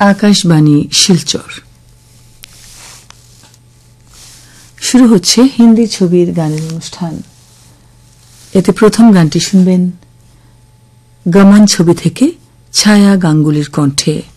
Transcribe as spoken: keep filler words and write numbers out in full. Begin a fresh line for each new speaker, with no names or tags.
আকাশবাণী শিলচর। শুরু হচ্ছে হিন্দি ছবির গানের অনুষ্ঠান। এতে প্রথম গানটি শুনবেন গমন ছবি থেকে ছায়া গাঙ্গুলির কণ্ঠে।